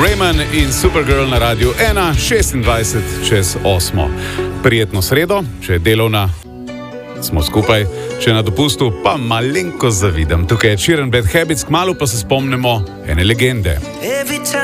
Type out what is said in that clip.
Rayman in Supergirl na radiju 1:26 Prijetno sredo, če je delovna, smo skupaj, če na dopustu, pa malenko zavidam. Tukaj je Sheeran Bad Habits, kmalu pa se spomnimo ene legende.